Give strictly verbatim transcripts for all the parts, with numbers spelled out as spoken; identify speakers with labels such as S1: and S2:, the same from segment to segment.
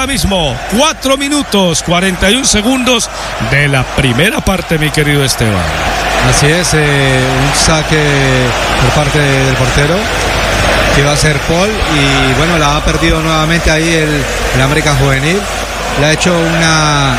S1: ahora mismo, cuatro minutos, cuarenta y un segundos de la primera parte, mi querido Esteban.
S2: Así es, eh, un saque por parte del portero que va a ser Paul, y bueno, la ha perdido nuevamente ahí el, el América Juvenil. Le ha hecho una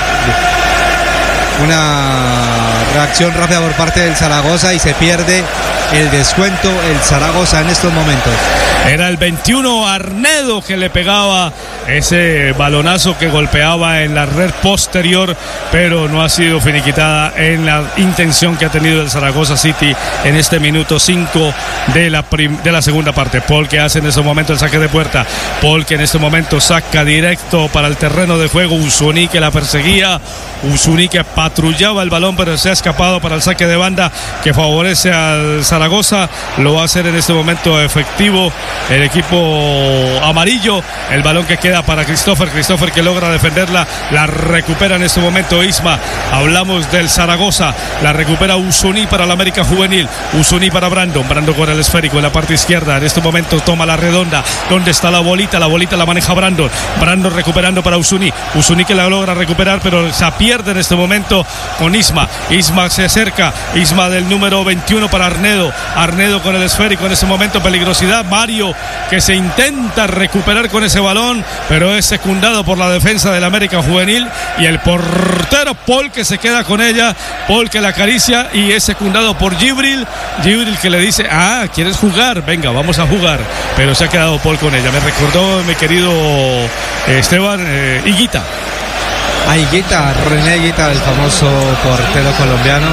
S2: una reacción rápida por parte del Zaragoza y se pierde el descuento el Zaragoza en estos momentos.
S1: Era el veintiuno Arnedo que le pegaba ese balonazo que golpeaba en la red posterior, pero no ha sido finiquitada en la intención que ha tenido el Zaragoza City en este minuto cinco de la, prim- de la segunda parte. Paul que hace en ese momento el saque de puerta. Paul que en este momento saca directo para el terreno de juego. Usuni que la perseguía. Usuni que patrullaba el balón, pero se ha escapado para el saque de banda que favorece al Zaragoza. Lo va a hacer en este momento efectivo el equipo amarillo. El balón que queda para Christopher, Christopher que logra defenderla, la recupera en este momento Isma. Hablamos del Zaragoza, la recupera Usuni para la América Juvenil, Usuni para Brandon, Brandon con el esférico en la parte izquierda, en este momento toma la redonda, donde está la bolita, la bolita la maneja Brandon, Brandon recuperando para Usuni, Usuni que la logra recuperar, pero se pierde en este momento con Isma, Isma se acerca, Isma del número veintiuno para Arnedo, Arnedo con el esférico en este momento, peligrosidad, Mario que se intenta recuperar con ese balón, pero es secundado por la defensa del América Juvenil, y el portero Paul que se queda con ella, Paul que la acaricia y es secundado por Gibril, Gibril que le dice, ah, ¿quieres jugar? Venga, vamos a jugar, pero se ha quedado Paul con ella. Me recordó mi querido Esteban eh, Higuita.
S2: A Higuita, René Higuita, el famoso portero colombiano,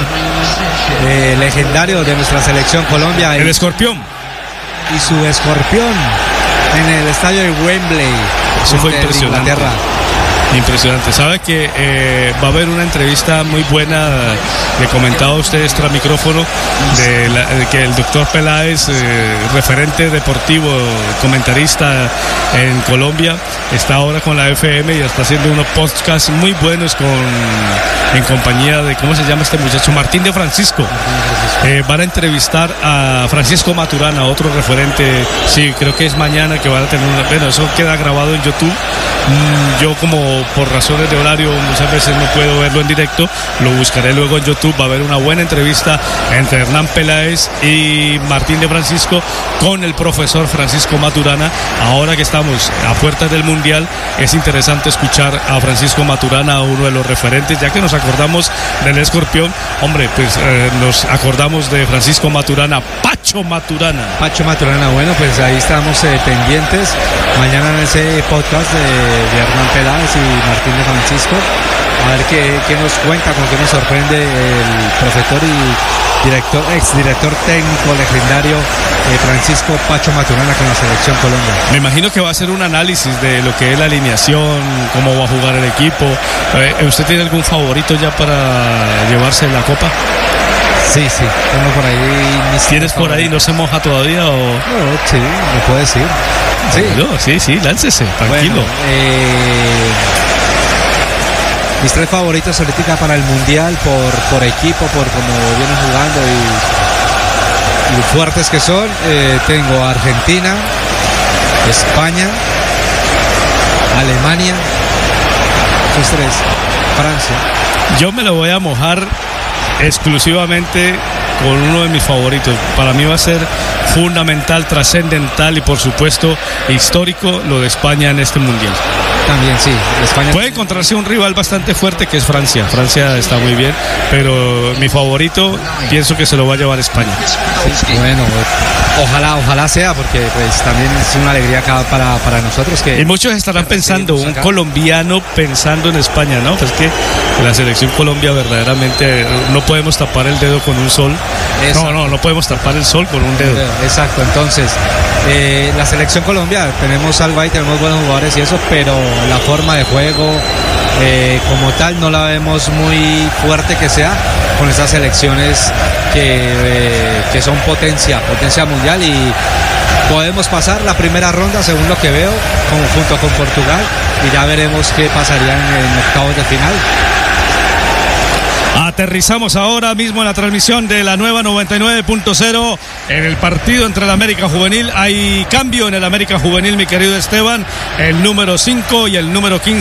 S2: eh, legendario de nuestra selección Colombia.
S1: El escorpión.
S2: Y su escorpión en el estadio de Wembley.
S1: Eso fue impresionante.
S2: Inglaterra.
S1: Impresionante. Sabe que eh, va a haber una entrevista muy buena, le comentaba a usted extra micrófono, de, la, de que el doctor Peláez, eh, referente deportivo, comentarista en Colombia, está ahora con la F M y está haciendo unos podcasts muy buenos con en compañía de, ¿cómo se llama este muchacho? Martín de Francisco. Eh, van a entrevistar a Francisco Maturana, otro referente, sí, creo que es mañana que van a tener una, bueno, eso queda grabado en YouTube. Mm, yo como por razones de horario muchas veces no puedo verlo en directo, lo buscaré luego en YouTube. Va a haber una buena entrevista entre Hernán Peláez y Martín de Francisco con el profesor Francisco Maturana. Ahora que estamos a puertas del Mundial, es interesante escuchar a Francisco Maturana, uno de los referentes, ya que nos acordamos del escorpión, hombre, pues eh, nos acordamos de Francisco Maturana, Pacho Maturana.
S2: Pacho Maturana, bueno, pues ahí estamos eh, pendientes mañana en ese podcast de, de Hernán Peláez y Martín de Francisco, a ver qué, qué nos cuenta, con qué nos sorprende el profesor y director, ex director técnico legendario eh, Francisco Pacho Maturana con la selección Colombia.
S1: Me imagino que va a hacer un análisis de lo que es la alineación, cómo va a jugar el equipo. Eh, ¿Usted tiene algún favorito ya para llevarse la copa?
S2: Sí, sí, tengo por ahí mis
S1: ¿Tienes por ahí? ¿No se moja todavía o...?
S2: No, sí, me puedo decir.
S1: Sí, no, sí, sí, láncese, tranquilo.
S2: Bueno, eh, mis tres favoritos ahorita para el Mundial, por, por equipo, por cómo vienen jugando y, y lo fuertes que son, eh, tengo Argentina, España, Alemania, esos tres, Francia.
S1: Yo me lo voy a mojar exclusivamente con uno de mis favoritos. Para mí va a ser fundamental, trascendental y por supuesto histórico lo de España en este Mundial.
S2: También sí, España
S1: puede encontrarse un rival bastante fuerte que es Francia. Francia está muy bien, pero mi favorito pienso que se lo va a llevar España.
S2: Sí, bueno, ojalá, ojalá sea, porque pues también es una alegría para, para nosotros que...
S1: Y muchos estarán pensando, un
S2: acá.
S1: colombiano pensando en España, ¿no? Pues que la selección Colombia verdaderamente no podemos tapar el dedo con un sol. Exacto. No, no, no podemos tapar el sol con un dedo.
S2: Exacto, entonces eh, la selección Colombia, tenemos algo ahí, tenemos buenos jugadores y eso, pero la forma de juego eh, como tal no la vemos muy fuerte que sea con esas selecciones que, eh, que son potencia, potencia mundial, y podemos pasar la primera ronda según lo que veo con, junto con Portugal, y ya veremos qué pasaría en, en octavos de final.
S1: Aterrizamos ahora mismo en la transmisión de la nueva noventa y nueve punto cero en el partido entre el América Juvenil. Hay cambio en el América Juvenil, mi querido Esteban, el número cinco y el número quince.